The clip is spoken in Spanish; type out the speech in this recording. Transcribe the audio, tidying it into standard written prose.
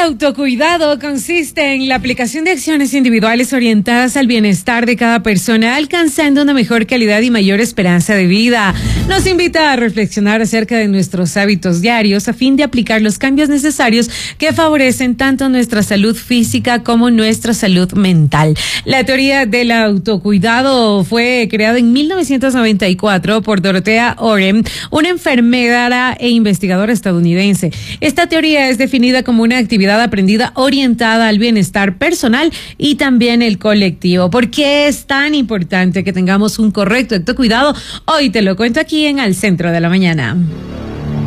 autocuidado consiste en la aplicación de acciones individuales orientadas al bienestar de cada persona, alcanzando una mejor calidad y mayor esperanza de vida. Nos invita a reflexionar acerca de nuestros hábitos diarios a fin de aplicar los cambios necesarios que favorecen tanto nuestra salud física como nuestra salud mental. La teoría del autocuidado fue creada en 1994 por Dorothea Oren, una enfermera e investigadora estadounidense. Esta teoría es definida como una actividad aprendida orientada al bienestar personal y también el colectivo. ¿Por qué es tan importante que tengamos un correcto autocuidado? Hoy te lo cuento aquí en Al Centro de la Mañana.